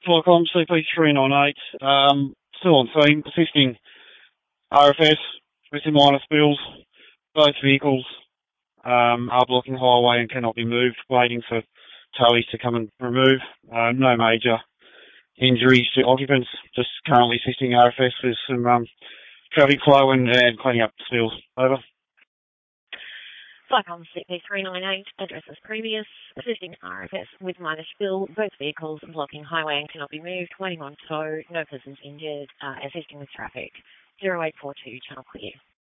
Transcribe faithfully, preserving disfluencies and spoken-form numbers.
Telecom C P three nine eight, um, still on theme, assisting R F S with some minor spills. Both vehicles um, are blocking the highway and cannot be moved, waiting for towies to come and remove. Uh, no major injuries to occupants, just currently assisting R F S with some um, traffic flow and, and cleaning up spills. Over. Telecom C P three nine eight, address as previous, assisting R F S with minor spill, both vehicles blocking highway and cannot be moved, waiting on tow, no persons injured, uh, assisting with traffic. zero eight four two, channel clear.